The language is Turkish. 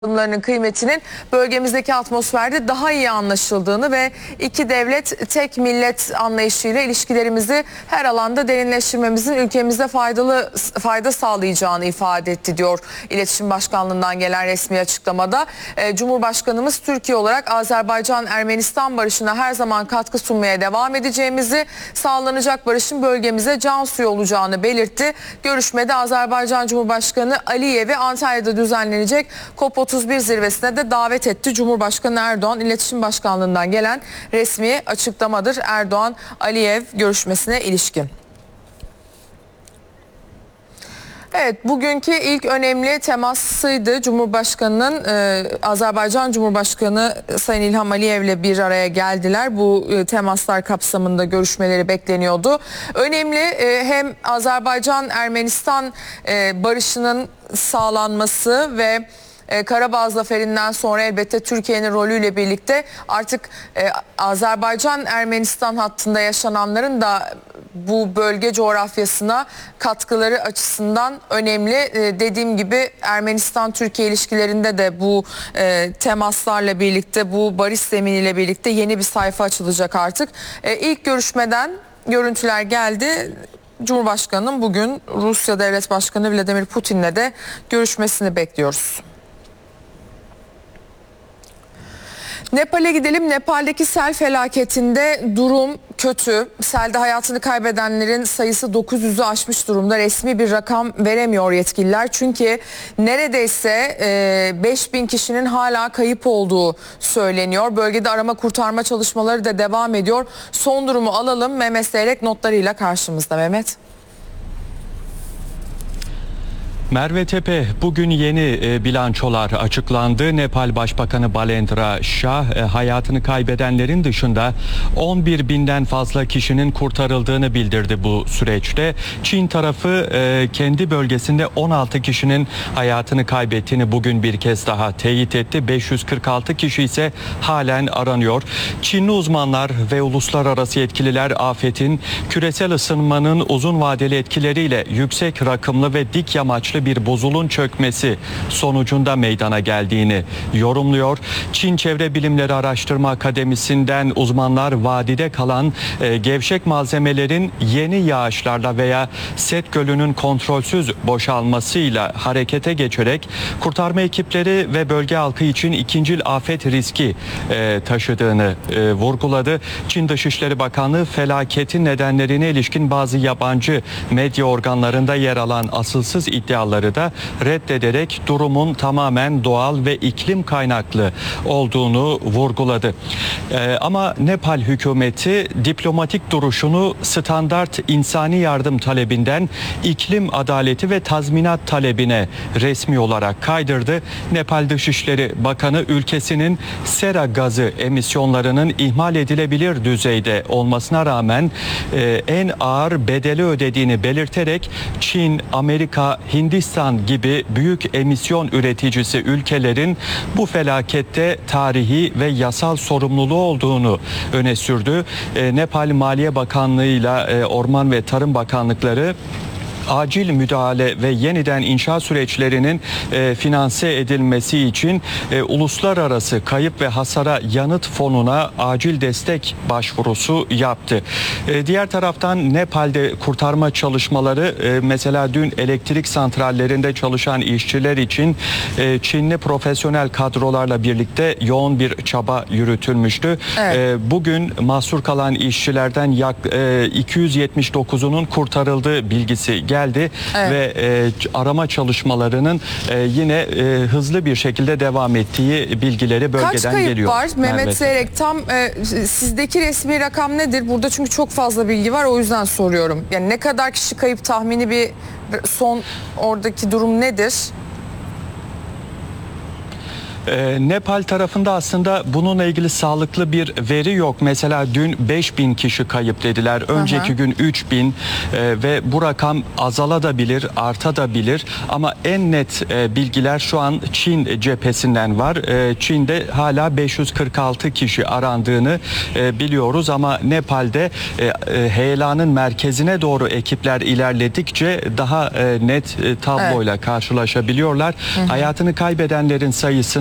adımlarının kıymetinin bölgemizdeki atmosferde daha iyi anlaşıldığını ve iki devlet tek millet anlayışıyla ilişkilerimizi her alanda derinleştirmemizin ülkemize fayda sağlayacağını ifade etti diyor İletişim Başkanlığı'ndan gelen resmi açıklamada. Cumhurbaşkanımız Türkiye olarak Azerbaycan-Ermenistan barışına her zaman katkı sunmaya devam edeceğimizi, sağlanacak barışın bölgemize can suyu olacağını belirtti. Görüşmede Azerbaycan Cumhurbaşkanı Aliyev'i Antalya'da düzenlenecek COP31 zirvesine de davet etti. Cumhurbaşkanı Erdoğan İletişim Başkanlığı'ndan gelen resmi açıklamadır. Erdoğan-Aliyev görüşmesine ilişkin. Evet, bugünkü ilk önemli temasıydı. Cumhurbaşkanının Azerbaycan Cumhurbaşkanı Sayın İlham Aliyev'le bir araya geldiler. Bu temaslar kapsamında görüşmeleri bekleniyordu. Önemli hem Azerbaycan-Ermenistan barışının sağlanması ve Karabağ zaferinden sonra elbette Türkiye'nin rolüyle birlikte artık Azerbaycan-Ermenistan hattında yaşananların da bu bölge coğrafyasına katkıları açısından önemli. Dediğim gibi Ermenistan-Türkiye ilişkilerinde de bu temaslarla birlikte, bu barış zeminiyle birlikte yeni bir sayfa açılacak artık. İlk görüşmeden görüntüler geldi. Cumhurbaşkanı'nın bugün Rusya Devlet Başkanı Vladimir Putin'le de görüşmesini bekliyoruz. Nepal'e gidelim. Nepal'deki sel felaketinde durum kötü. Selde hayatını kaybedenlerin sayısı 900'ü aşmış durumda. Resmi bir rakam veremiyor yetkililer. Çünkü neredeyse 5000 kişinin hala kayıp olduğu söyleniyor. Bölgede arama kurtarma çalışmaları da devam ediyor. Son durumu alalım. Mehmet Seyrek notlarıyla karşımızda. Mehmet. Merve Tepe, bugün yeni bilançolar açıklandı. Nepal Başbakanı Balendra Shah hayatını kaybedenlerin dışında 11 binden fazla kişinin kurtarıldığını bildirdi bu süreçte. Çin tarafı kendi bölgesinde 16 kişinin hayatını kaybettiğini bugün bir kez daha teyit etti. 546 kişi ise halen aranıyor. Çinli uzmanlar ve uluslararası yetkililer afetin küresel ısınmanın uzun vadeli etkileriyle yüksek rakımlı ve dik yamaçlı bir buzulun çökmesi sonucunda meydana geldiğini yorumluyor. Çin Çevre Bilimleri Araştırma Akademisi'nden uzmanlar vadide kalan gevşek malzemelerin yeni yağışlarla veya Set Gölü'nün kontrolsüz boşalmasıyla harekete geçerek kurtarma ekipleri ve bölge halkı için ikincil afet riski taşıdığını vurguladı. Çin Dışişleri Bakanlığı felaketin nedenlerine ilişkin bazı yabancı medya organlarında yer alan asılsız iddiaları da reddederek durumun tamamen doğal ve iklim kaynaklı olduğunu vurguladı. Ama Nepal hükümeti diplomatik duruşunu standart insani yardım talebinden iklim adaleti ve tazminat talebine resmi olarak kaydırdı. Nepal Dışişleri Bakanı ülkesinin sera gazı emisyonlarının ihmal edilebilir düzeyde olmasına rağmen en ağır bedeli ödediğini belirterek Çin, Amerika, Hindistan gibi büyük emisyon üreticisi ülkelerin bu felakette tarihi ve yasal sorumluluğu olduğunu öne sürdü. Nepal Maliye Bakanlığı ile Orman ve Tarım Bakanlıkları acil müdahale ve yeniden inşa süreçlerinin finanse edilmesi için uluslararası kayıp ve hasara yanıt fonuna acil destek başvurusu yaptı. Diğer taraftan Nepal'de kurtarma çalışmaları mesela dün elektrik santrallerinde çalışan işçiler için Çinli profesyonel kadrolarla birlikte yoğun bir çaba yürütülmüştü. Evet. Bugün mahsur kalan işçilerden 279'unun kurtarıldığı bilgisi geldi. Evet. Ve arama çalışmalarının yine hızlı bir şekilde devam ettiği bilgileri bölgeden geliyor. Kaç kayıp var Mehmet Seyrek? Tam sizdeki resmi rakam nedir? Burada çünkü çok fazla bilgi var, o yüzden soruyorum. Yani ne kadar kişi kayıp, tahmini bir son oradaki durum nedir? Nepal tarafında aslında bununla ilgili sağlıklı bir veri yok. Mesela dün 5.000 kişi kayıp dediler. Önceki gün 3.000 ve bu rakam azalabilir, artabilir. Ama en net bilgiler şu an Çin cephesinden var. Çin'de hala 546 kişi arandığını biliyoruz ama Nepal'de heyelanın merkezine doğru ekipler ilerledikçe daha net tabloyla karşılaşabiliyorlar. Hayatını kaybedenlerin sayısı